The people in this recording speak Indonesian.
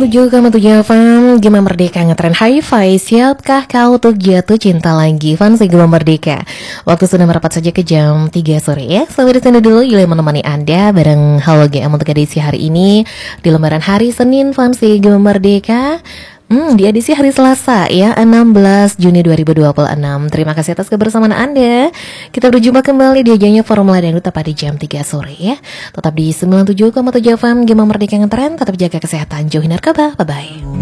97,7 FM Gema Merdeka ngetren hi-fi. Siapkah kau untuk jatuh cinta lagi? Fans Gema Merdeka. Waktu sudah merapat saja ke jam 3 sore ya. Sampai di sini dulu Yuli menemani Anda bareng Halo GM untuk edisi hari ini di lembaran hari Senin Fans Gema Merdeka. Di edisi hari Selasa ya 16 Juni 2026. Terima kasih atas kebersamaan Anda. Kita berjumpa kembali di ajangnya Formula Dangdut tepat di jam 3 sore ya. Tetap di 97,7 FM Gema Merdeka ngetren. Tetap jaga kesehatan, jauhi narkoba. Bye-bye.